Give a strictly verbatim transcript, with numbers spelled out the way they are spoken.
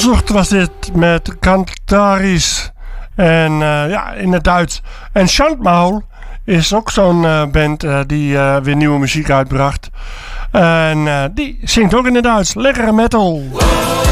Onzucht was dit met Cantaris. En uh, ja, in het Duits. En Schandmaul is ook zo'n uh, band uh, die uh, weer nieuwe muziek uitbracht. En uh, die zingt ook in het Duits. Lekkere metal.